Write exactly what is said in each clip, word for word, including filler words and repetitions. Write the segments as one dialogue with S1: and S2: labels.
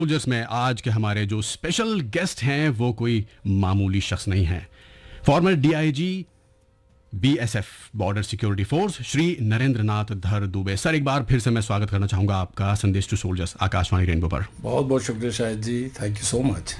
S1: Soldiers में आज के हमारे जो स्पेशल गेस्ट हैं वो कोई मामूली शख्स नहीं है। Farmer DIG BSF border security force Shri Narendra नाथ धर दुबे। सर, एक बार फिर से मैं स्वागत करना चाहूंगा आपका संदेश टू सोल्जर्स आकाशवाणी रेनबो पर।
S2: बहुत बहुत शुक्रिया शाहिद जी, थैंक यू सो मच।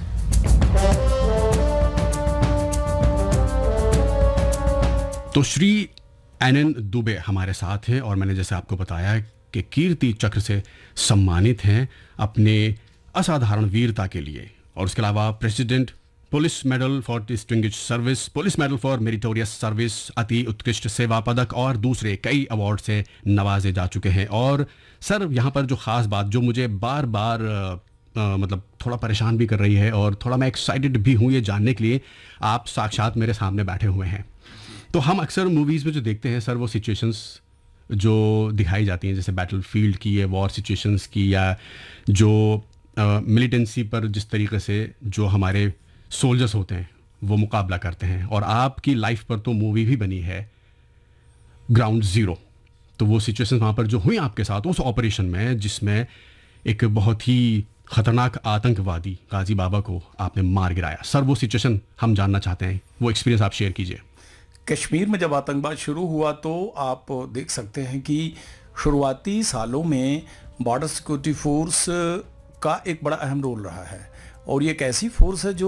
S1: तो श्री एन एन दुबे हमारे साथ हैं और मैंने जैसे आपको बताया कि कीर्ति चक्र से सम्मानित हैं अपने असाधारण वीरता के लिए, और उसके अलावा president police medal for distinguished service, police medal for meritorious service, अति उत्कृष्ट सेवा पदक और दूसरे कई अवार्ड से नवाजे जा चुके हैं। और सर, यहाँ पर जो ख़ास बात जो मुझे बार बार आ, मतलब थोड़ा परेशान भी कर रही है और थोड़ा मैं एक्साइटेड भी हूँ ये जानने के लिए, आप साक्षात मेरे सामने बैठे हुए हैं। तो हम अक्सर मूवीज़ में जो देखते हैं सर, वो सिचुएशंस जो दिखाई जाती हैं जैसे बैटल फील्ड की या वॉर सिचुएशंस की, या जो मिलिटेंसी uh, पर जिस तरीके से जो हमारे सोल्जर्स होते हैं वो मुकाबला करते हैं, और आपकी लाइफ पर तो मूवी भी बनी है ग्राउंड ज़ीरो। तो वो सिचुएशंस वहाँ पर जो हुई आपके साथ उस ऑपरेशन में, जिसमें एक बहुत ही ख़तरनाक आतंकवादी गाजी बाबा को आपने मार गिराया, सर वो सिचुएशन हम जानना चाहते हैं, वो एक्सपीरियंस आप शेयर कीजिए।
S2: कश्मीर में जब आतंकवाद शुरू हुआ तो आप देख सकते हैं कि शुरुआती सालों में बॉर्डर सिक्योरिटी फोर्स का एक बड़ा अहम रोल रहा है, और ये एक ऐसी फोर्स है जो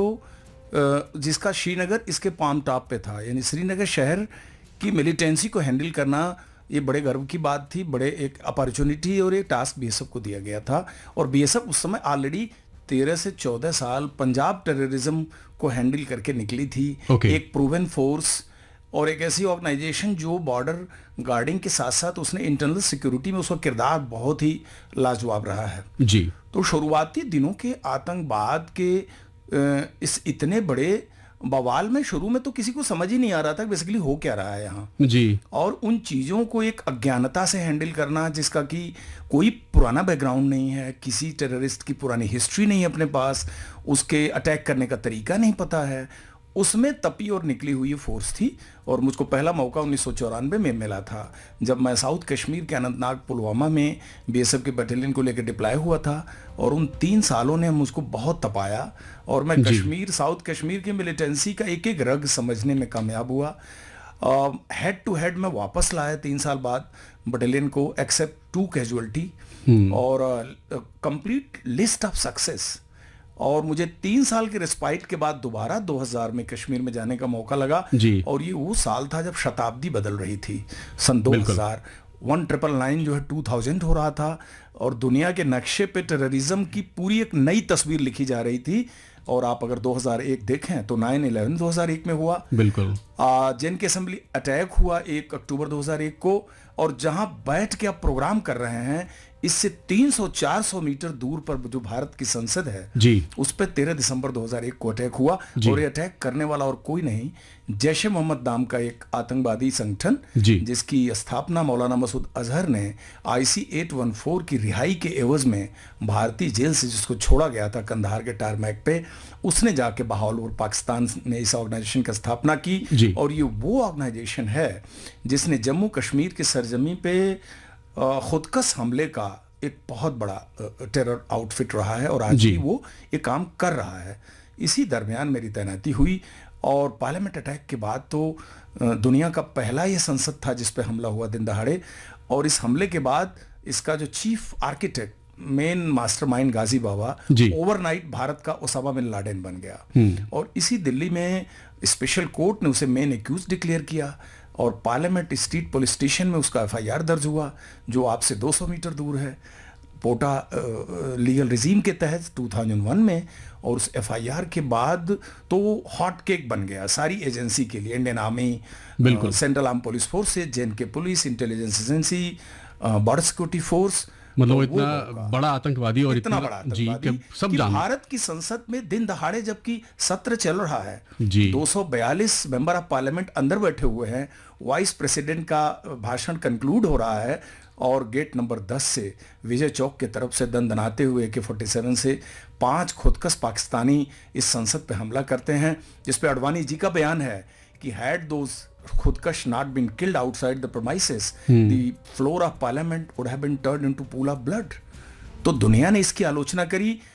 S2: जिसका श्रीनगर इसके पाम टॉप पे था। यानी श्रीनगर शहर की मिलिटेंसी को हैंडल करना ये बड़े गर्व की बात थी, बड़े एक अपॉर्चुनिटी और एक टास्क बीएसएफ को दिया गया था। और बीएसएफ उस समय ऑलरेडी तेरह से चौदह साल पंजाब टेररिज्म को हैंडल करके निकली थी।
S1: okay.
S2: एक प्रूवन फोर्स और एक ऐसी ऑर्गेनाइजेशन जो बॉर्डर गार्डिंग के साथ साथ उसने इंटरनल सिक्योरिटी में उसका किरदार बहुत ही लाजवाब रहा है
S1: जी।
S2: तो शुरुआती दिनों के आतंकवाद के इस इतने बड़े बवाल में शुरू में तो किसी को समझ ही नहीं आ रहा था बेसिकली हो क्या रहा है यहाँ
S1: जी।
S2: और उन चीज़ों को एक अज्ञानता से हैंडल करना, जिसका कि कोई पुराना बैकग्राउंड नहीं है, किसी टेररिस्ट की पुरानी हिस्ट्री नहीं है अपने पास, उसके अटैक करने का तरीका नहीं पता है, उसमें तपी और निकली हुई फोर्स थी। और मुझको पहला मौका उन्नीस सौ चौरानवे में मिला था जब मैं साउथ कश्मीर के अनंतनाग पुलवामा में बीएसएफ के बटालियन को लेकर डिप्लॉय हुआ था, और उन तीन सालों ने मुझको बहुत तपाया और मैं कश्मीर साउथ कश्मीर की मिलिटेंसी का एक एक रग समझने में कामयाब हुआ। हेड टू हेड में वापस लाया तीन साल बाद बटालियन को, एक्सेप्ट टू कैजुअलिटी, और कंप्लीट लिस्ट ऑफ सक्सेस। और मुझे तीन साल के रिस्पाइट के बाद दोबारा दो हज़ार में कश्मीर में जाने का मौका लगा, और ये वो साल था जब शताब्दी बदल रही थी, सन दो हज़ार, वन ट्रिपल नाइन जो है टू थाउजेंड हो रहा था, और दुनिया के नक्शे पे टेररिज्म की पूरी एक नई तस्वीर लिखी जा रही थी। और आप अगर दो हज़ार एक देखें तो नाइन इलेवन दो हज़ार एक में हुआ,
S1: बिल्कुल
S2: जेन के असेंबली अटैक हुआ एक अक्टूबर दो हज़ार एक को, और जहां बैठ के आप प्रोग्राम कर रहे हैं इससे तीन सौ चार सौ मीटर दूर पर जो भारत की संसद है
S1: जी,
S2: उस पर तेरह दिसंबर दो हज़ार एक को अटैक हुआ। और ये अटैक करने वाला और कोई नहीं, जैश ए मोहम्मद नाम का एक आतंकवादी संगठन, जिसकी स्थापना मौलाना मसूद अजहर ने आईसी आठ सौ चौदह की रिहाई के एवज में भारतीय जेल से जिसको छोड़ा गया था कंधार के टारमैक पे, उसने जाके बहावलपुर पाकिस्तान में इस ऑर्गेनाइजेशन की स्थापना की। और ये वो ऑर्गेनाइजेशन है जिसने जम्मू कश्मीर की सरजमी पे खुदकश हमले का एक बहुत बड़ा टेरर आउटफिट रहा है, और आज भी वो ये काम कर रहा है। इसी दरमियान मेरी तैनाती हुई, और पार्लियामेंट अटैक के बाद तो दुनिया का पहला ये संसद था जिस पे हमला हुआ दिन दहाड़े, और इस हमले के बाद इसका जो चीफ आर्किटेक्ट, मेन मास्टरमाइंड गाजी बाबा ओवरनाइट भारत का ओसामा बिन लादेन बन गया। और इसी दिल्ली में स्पेशल कोर्ट ने उसे मेन एक्यूज डिक्लेयर किया, और पार्लियामेंट स्ट्रीट पुलिस स्टेशन में उसका एफआईआर दर्ज हुआ जो आपसे दो सौ मीटर दूर है, पोटा लीगल रिजीम के तहत दो हज़ार एक में। और उस एफआईआर के बाद तो हॉट केक बन गया सारी एजेंसी के लिए, Indian army, central arm police force, JNK police, intelligence agency, border security force,
S1: मतलब इतना बड़ा आतंकवादी और
S2: इतना बड़ा आतंकवादी
S1: जी, सब
S2: कि
S1: जान
S2: भारत की संसद में दिन दहाड़े जबकि सत्र चल रहा है, दो सौ बयालीस मेंबर ऑफ पार्लियामेंट अंदर बैठे हुए हैं, वाइस प्रेसिडेंट का भाषण कंक्लूड हो रहा है, और गेट नंबर दस से विजय चौक के तरफ से दंदनाते हुए के सैंतालीस से पांच खुदकश पाकिस्तानी इस संसद पे हमला करते हैं, जिसपे अडवाणी जी का बयान है कि had those खुदकश not been killed outside the premises, hmm. the floor of parliament would have been turned into pool of blood. तो दुनिया ने इसकी आलोचना करी